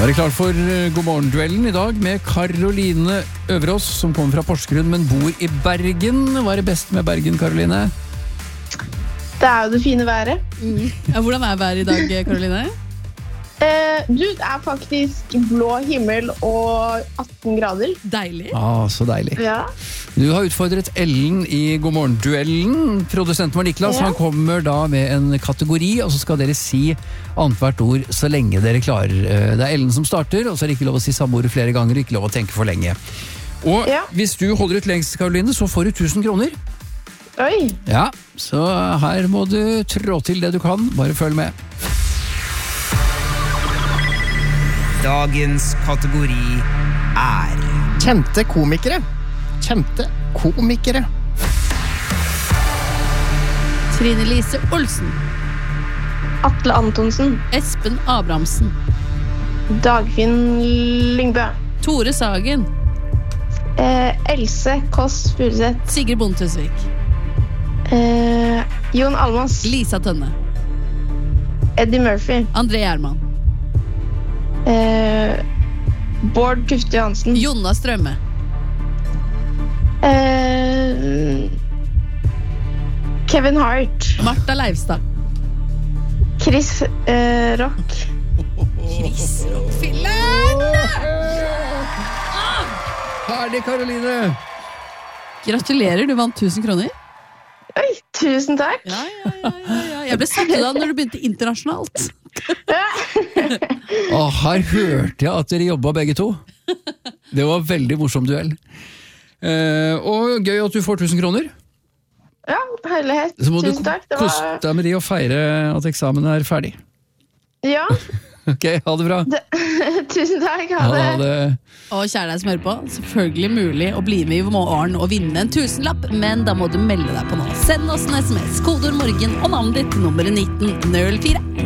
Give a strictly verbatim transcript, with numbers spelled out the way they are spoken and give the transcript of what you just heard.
Da er det klart for God morgen-duellen I dag med Karoline Øverås, som kommer fra Porsgrunn, men bor I Bergen. Hva er det beste med Bergen, Karoline? Det er jo det fine været. Mm. Ja, hvordan er været I dag, Karoline? Eh, du, det er faktisk blå himmel og atten grader. Deilig. Ah, så deilig. Ja. Du har utfordret Ellen I God morgen-duellen. Produsenten var Niklas, Ja. han kommer da med en kategori, og så skal dere si annethvert ord så lenge dere klarer. Eh, Det er Ellen som starter, og så er det ikke lov å si samme ord flere ganger, ikke lov å tenke for lenge. Og Ja. hvis du holder ut lengst, Karoline, så får du tusen kroner. Oi. Ja, så her må du trå til det du kan, bare følg med. Dagens kategori er Kjente komikere. Kjente komikere. Trine Lise Olsen. Atle Antonsen. Espen Abrahamsen. Dagfinn Lyngbø. Tore Sagen. Eh, Else Kåss Furuseth. Sigrid Bontusvik. Eh, Jon Almaas. Lisa Tønne. Eddie Murphy. André Gjerman. Eh, Bård Tufte Johansen. Jonna Strømme. Eh, Kevin Hart. Martha Leivstad. Chris eh, Rock. Chris Rockfilleren! Herlig, Karoline! Gratulerer, du vant tusen kroner. Oi, tusen takk. Ja, ja, ja, ja, ja. Jeg ble satt ut av når du begynte internasjonalt. Og her hørte jeg at dere jobbet begge to. Det var veldig morsom duell. Eh, og gøy at du får tusen kroner. Ja, herlighet. Så må Tusen du takk. Det koste var... deg med de og feire at eksamen er ferdig. Ja, Ok, ha det bra. det... tusen takk. Ha det. Ha det. Og kjære deg som hører på, selvfølgelig mulig å bli med I morgen og vinne en tusenlapp, men da må du melde deg på nå. Send oss en sms, kodeord morgen og navnet ditt til nummeret nitten null fire.